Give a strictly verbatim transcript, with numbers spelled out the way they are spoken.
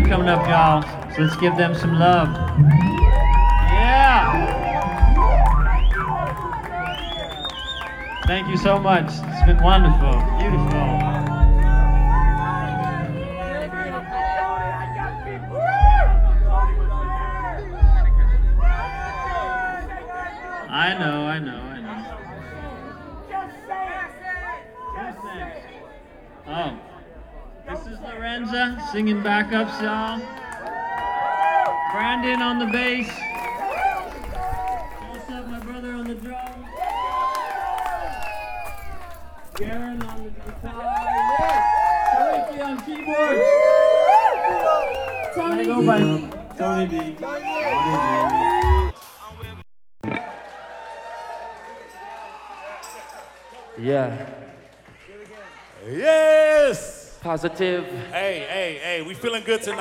coming up, y'all. So let's give them some love. Yeah. Thank you so much. It's been wonderful, beautiful. I know, I know, I know. Oh, this is Lorenza singing backups, y'all. Brandon on the bass. What's up, my brother on the drums. Garen on the guitar. Yes. Tariki on keyboard. Tony go by Tony B. Tony B. Yeah. Yes! Positive. Hey, hey, hey, we feeling good tonight.